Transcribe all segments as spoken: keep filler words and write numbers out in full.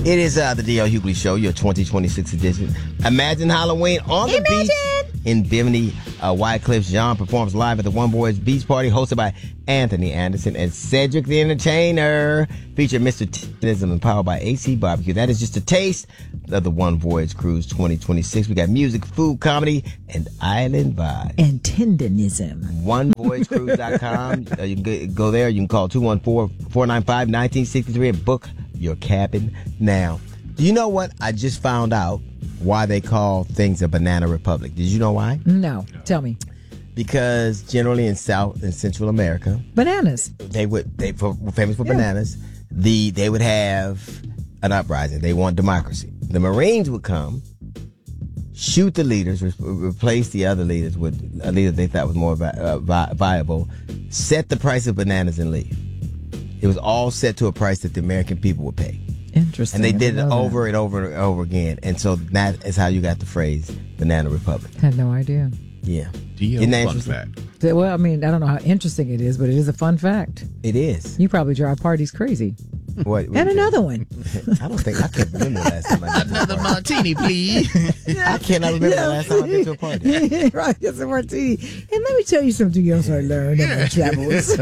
It is uh, the D L Hughley Show, your twenty twenty-six edition. Imagine Halloween on the Imagine. beach in Bimini, uh, White Cliffs. John performs live at the One Boys Beach Party, hosted by Anthony Anderson and Cedric the Entertainer. Featured Mister Tism and powered by A C Barbecue. That is just a taste of the One Voyage Cruise twenty twenty-six. We got music, food, comedy, and island vibes. And tendonism. one voyage cruise dot com. uh, you can go there. You can call two one four, four nine five, one nine six three and book your cabin now. Do you know what? I just found out why they call things a banana republic. Did you know why? No. Tell me. Because generally in South and Central America, Bananas. they would they for, were famous for yeah. bananas. The they would have an uprising. They want democracy. The Marines would come, shoot the leaders, re- replace the other leaders with a leader they thought was more vi- uh, vi- viable, set the price of bananas and leave. It was all set to a price that the American people would pay. Interesting. And they did it that. over and over and over again. And so that is how you got the phrase Banana Republic. Had no idea. Yeah. D L Isn't that fun interesting? fact. Well, I mean, I don't know how interesting it is, but it is a fun fact. It is. You probably drive parties crazy. What, what and another one. I don't think I can't remember the last time I did Another martini, please. I cannot remember the last time I been to a party. Right, it's a martini. And let me tell you something else I learned in my travels.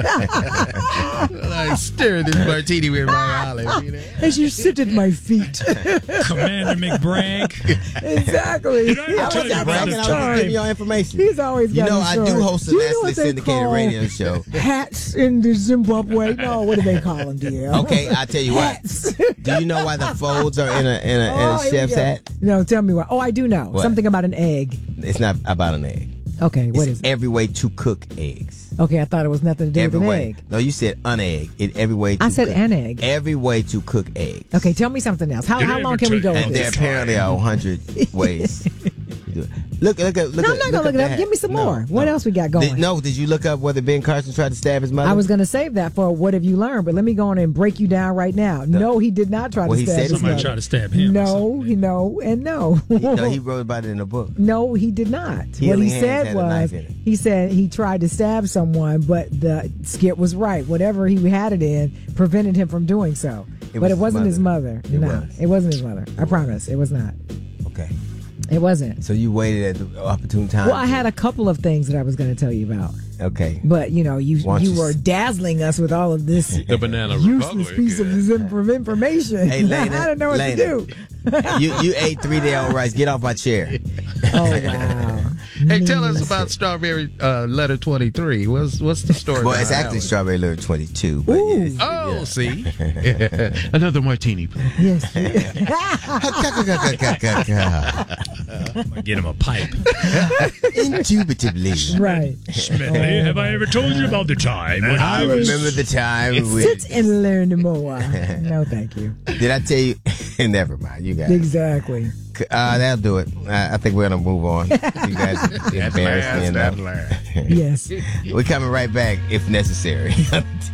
I stir this martini with my olive. You know? As you sit at my feet. Commander McBragg. Exactly. Did I ever tell you about I this was time? giving y'all information. He's always You got know, his I story. do host a You know nationally what they syndicated call radio show. Hats in the Zimbabwe. No, what do they call them, dear? Okay, I tell you what. Do you know why the folds are in a in a, Oh, in a here we chef's go. hat? No, tell me why. Oh, I do know. What? Something about an egg. It's not about an egg. Okay, what It's is it? every way to cook eggs. Okay, I thought it was nothing to do Every with an way. egg. No, you said an egg. It every way. To I said cook. an egg. Every way to cook eggs. Okay, tell me something else. How, Did I how ever long can we tell go you- with And there this? apparently are a hundred ways to do it. Look, look at. Look No, at, I'm not gonna look it the up. hat. Give me some No, more. What no. else we got going? Did, no, did you look up whether Ben Carson tried to stab his mother? I was going to save that for what have you learned, but let me go on and break you down right now. No, he did not try Well, to he stab said his Somebody mother. tried to stab him. or No, something. he no, and no. He, no, he wrote about it in a book. No, he did not. Healing what he Hands said had a knife was, in it. he said he tried to stab someone, but the Skip was right. Whatever he had it in prevented him from doing so. It but was it his wasn't his mother. It no, was. it wasn't his mother. I promise, it was not. Okay. It wasn't. So you waited at the opportune time. Well, I had a couple of things that I was going to tell you about, Okay. but you know, you Why don't you you were s- dazzling us with all of this The Banana useless Republic. piece of this inf- information. Hey, Lena, I don't know what Lena. to do. you you ate three day old rice. Get off my chair. Oh wow! Hey, tell us about Strawberry uh, Letter twenty-three. What's what's the story? Well, it's behind actually that one? Strawberry Letter twenty-two. But yes. Oh, see? Another martini, please. Yes. Get him a pipe. Indubitably. Right. Smedley, have I ever told you about the time when I I was... remember the time. We, Sit and learn more. No, thank you. did I tell you? Never mind. You got it. Exactly. Uh, that'll do it. I, I think we're going to move on. You guys embarrassed me That enough. last. Yes. We're coming right back if necessary.